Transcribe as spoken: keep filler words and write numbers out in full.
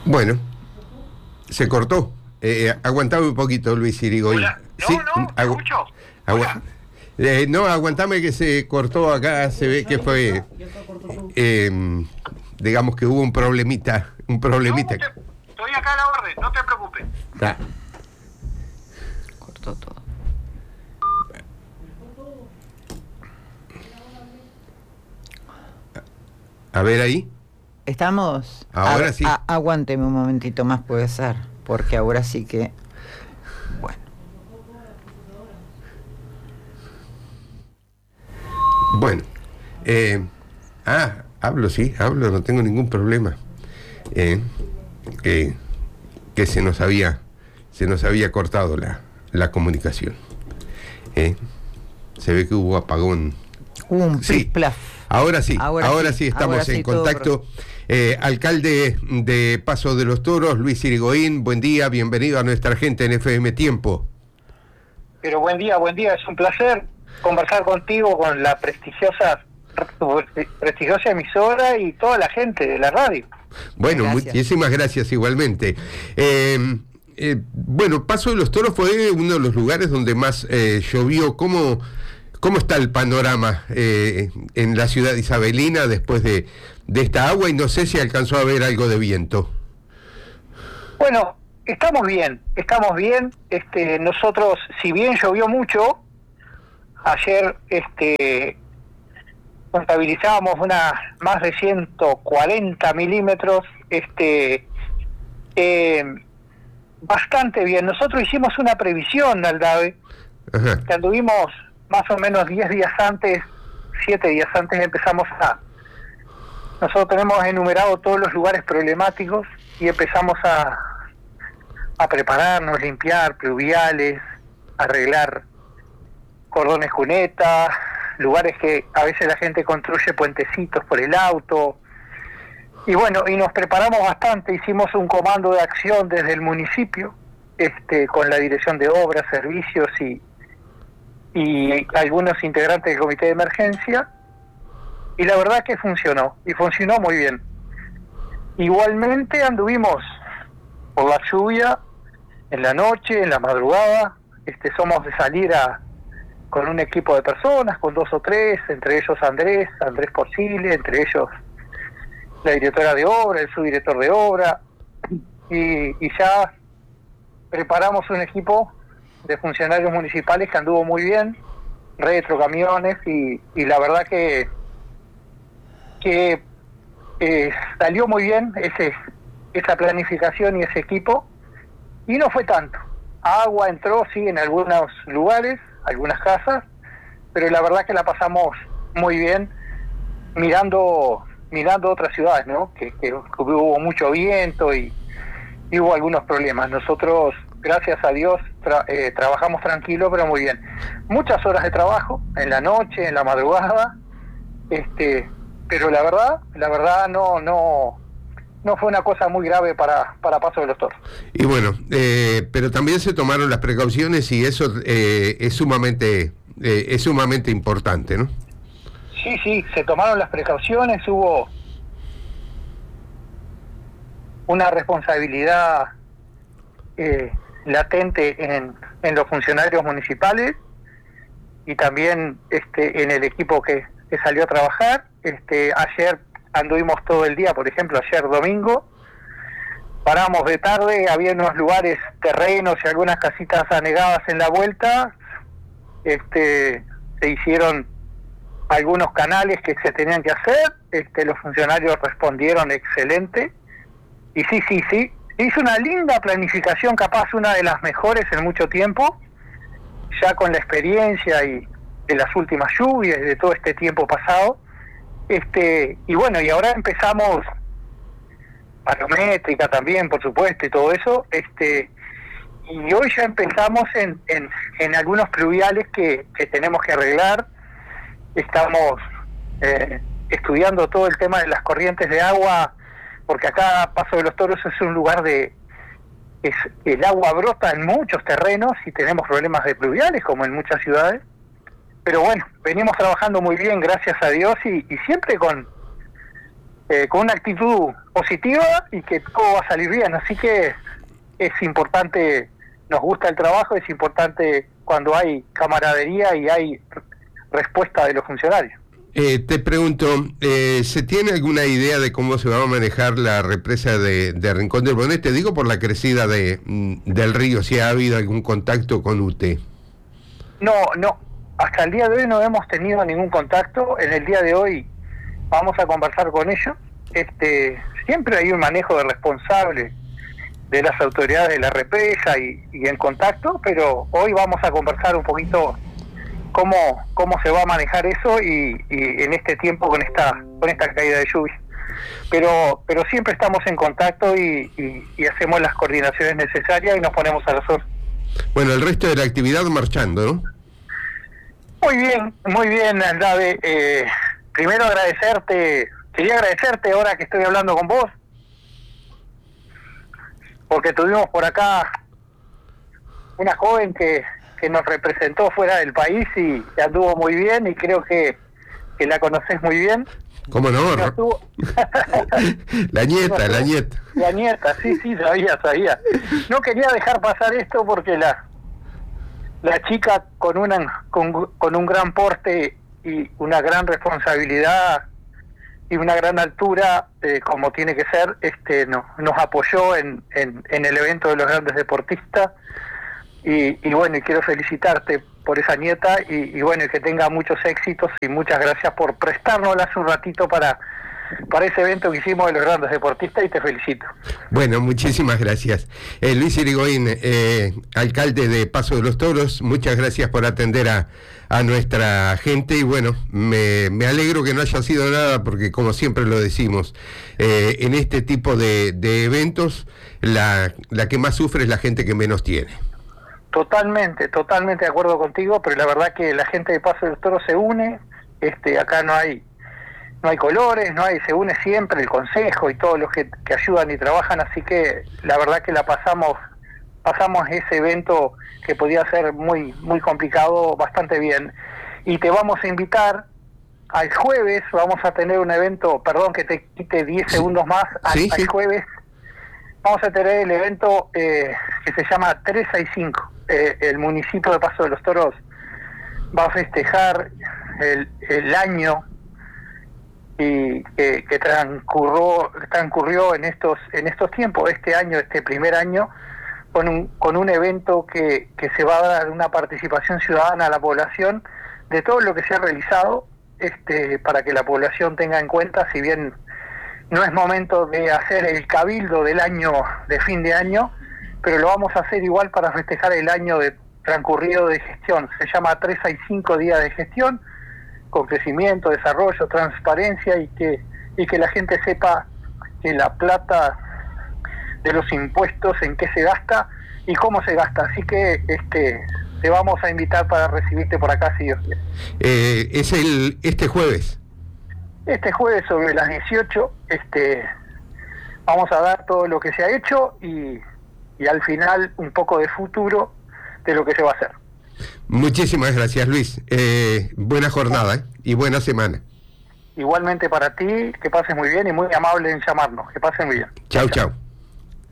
Bueno, se cortó. Eh, aguantame un poquito, Luis Irigoyen. Hola. No, ¿Sí? no, ¿me Agu escucho? agu Hola. eh, no, aguantame que se cortó acá, se ve que fue, eh, digamos que hubo un problemita, un No, problemita. no te- estoy acá a la orden, no te preocupes. Ah, Cortó todo. a ver ahí. Estamos. Ahora a- sí. a- aguánteme un momentito más, puede ser. Porque ahora sí que. Bueno. Bueno, eh, ah, hablo, sí, hablo, no tengo ningún problema. Eh, que, que se nos había, se nos había cortado la, la comunicación. Eh, se ve que hubo apagón. Hubo un Sí. plis-plaf. Ahora sí, ahora, Ahora sí, sí, estamos ahora sí, en todo contacto. Eh, alcalde de Paso de los Toros, Luis Irigoyen, buen día, bienvenido a nuestra gente en F M Tiempo. Pero buen día, buen día, es un placer conversar contigo, con la prestigiosa prestigiosa emisora y toda la gente de la radio. Bueno, Gracias. muchísimas gracias igualmente. Eh, eh, bueno, Paso de los Toros fue uno de los lugares donde más eh, llovió. ¿Cómo, ¿Cómo está el panorama eh, en la ciudad isabelina después de, de esta agua? Y no sé si alcanzó a haber algo de viento. Bueno, estamos bien, estamos bien. Este, nosotros, si bien llovió mucho, ayer este, contabilizábamos una más de ciento cuarenta milímetros, este, eh, bastante bien. Nosotros hicimos una previsión, Aldave, Ajá. que anduvimos más o menos diez días antes, siete días antes empezamos a... Nosotros tenemos enumerado todos los lugares problemáticos y empezamos a, a prepararnos, limpiar pluviales, arreglar cordones cunetas, lugares que a veces la gente construye puentecitos por el auto. Y bueno, y nos preparamos bastante, hicimos un comando de acción desde el municipio, este, con la dirección de obras, servicios y, y algunos integrantes del comité de emergencia, y la verdad que funcionó, y funcionó muy bien. Igualmente anduvimos por la lluvia, en la noche, en la madrugada, este, somos de salir a con un equipo de personas, con dos o tres, entre ellos Andrés, Andrés Porcile, entre ellos la directora de obra, el subdirector de obra, y, y ya preparamos un equipo de funcionarios municipales que anduvo muy bien, retro, camiones, y, y la verdad que, que eh, salió muy bien ese esa planificación y ese equipo, y no fue tanto. Agua entró, sí, en algunos lugares, algunas casas, pero la verdad que la pasamos muy bien mirando mirando otras ciudades, ¿no? Que, que, que hubo mucho viento y, y hubo algunos problemas. Nosotros, gracias a Dios, tra eh, trabajamos tranquilo, pero muy bien. Muchas horas de trabajo, en la noche, en la madrugada, este, pero la verdad, la verdad no, no, no fue una cosa muy grave para, para Paso de los Toros. Y bueno, eh, pero también se tomaron las precauciones y eso eh, es sumamente eh, es sumamente importante, ¿no? Sí, sí, se tomaron las precauciones, hubo una responsabilidad eh, latente en, en los funcionarios municipales y también este, en el equipo que, que salió a trabajar. Este, ayer anduvimos todo el día, por ejemplo, ayer domingo, paramos de tarde, había unos lugares, terrenos y algunas casitas anegadas en la vuelta, este, se hicieron algunos canales que se tenían que hacer, este, los funcionarios respondieron excelente, y sí, sí, sí, hizo una linda planificación, capaz una de las mejores en mucho tiempo, ya con la experiencia y de las últimas lluvias y de todo este tiempo pasado. Este, y bueno, y ahora empezamos barométrica también, por supuesto, y todo eso, este, y hoy ya empezamos en, en, en algunos pluviales que, que tenemos que arreglar. Estamos eh, estudiando todo el tema de las corrientes de agua, porque acá Paso de los Toros es un lugar de, es, el agua brota en muchos terrenos y tenemos problemas de pluviales, como en muchas ciudades. Pero bueno, venimos trabajando muy bien, gracias a Dios, y, y siempre con eh, con una actitud positiva y que todo va a salir bien. Así que es importante, nos gusta el trabajo, es importante cuando hay camaradería y hay respuesta de los funcionarios. Eh, te pregunto, eh, ¿se tiene alguna idea de cómo se va a manejar la represa de, de Rincón del Bonete? Digo por la crecida de, del río, si ha habido algún contacto con U T E. No, no, hasta el día de hoy no hemos tenido ningún contacto. En el día de hoy vamos a conversar con ellos. Este, siempre hay un manejo de responsable de las autoridades de la represa y, y en contacto, pero hoy vamos a conversar un poquito cómo cómo se va a manejar eso y, y en este tiempo con esta con esta caída de lluvia. Pero pero siempre estamos en contacto y, y, y hacemos las coordinaciones necesarias y nos ponemos a las órdenes. Bueno, el resto de la actividad marchando, ¿no? Muy bien, muy bien, Andrade. Eh, primero agradecerte, quería agradecerte ahora que estoy hablando con vos, porque tuvimos por acá una joven que que nos representó fuera del país y anduvo muy bien y creo que, que la conocés muy bien. ¿Cómo no? no estuvo... la nieta, la nieta. La nieta, sí, sí, sabía, sabía. No quería dejar pasar esto porque la la chica con una con, con un gran porte y una gran responsabilidad y una gran altura, eh, como tiene que ser, este no, nos apoyó en, en, en el evento de los grandes deportistas. Y, y bueno, y quiero felicitarte por esa nieta y, y bueno, y que tenga muchos éxitos y muchas gracias por prestárnoslas un ratito para, para ese evento que hicimos de los grandes deportistas y te felicito. Bueno, muchísimas gracias. Eh, Luis Irigoyen, eh, alcalde de Paso de los Toros, muchas gracias por atender a, a nuestra gente y bueno, me, me alegro que no haya sido nada porque como siempre lo decimos, eh, en este tipo de, de eventos la, la que más sufre es la gente que menos tiene. Totalmente, totalmente de acuerdo contigo, pero la verdad que la gente de Paso de los Toros se une, este, acá no hay no hay colores, no hay, se une siempre el consejo y todos los que, que ayudan y trabajan, así que la verdad que la pasamos, pasamos ese evento que podía ser muy, muy complicado bastante bien. Y te vamos a invitar al jueves, vamos a tener un evento, perdón que te quite diez segundos más, al, sí, sí. al jueves vamos a tener el evento eh, que se llama tres sesenta y cinco. Eh, el municipio de Paso de los Toros va a festejar el, el año y que, que transcurrió transcurrió en estos en estos tiempos, este año, este primer año, con un con un evento que, que se va a dar una participación ciudadana a la población de todo lo que se ha realizado, este para que la población tenga en cuenta, si bien no es momento de hacer el cabildo del año de fin de año, pero lo vamos a hacer igual para festejar el año de transcurrido de gestión. Se llama tres sesenta y cinco días de gestión, con crecimiento, desarrollo, transparencia y que y que la gente sepa que la plata de los impuestos en qué se gasta y cómo se gasta. Así que este te vamos a invitar para recibirte por acá si Dios quiere. Eh, es el este jueves. Este jueves sobre las dieciocho este vamos a dar todo lo que se ha hecho y y al final un poco de futuro de lo que se va a hacer. Muchísimas gracias, Luis. Eh, buena jornada ¿eh? y buena semana. Igualmente para ti, que pases muy bien y muy amable en llamarnos. Que pasen muy bien. Chau, chau.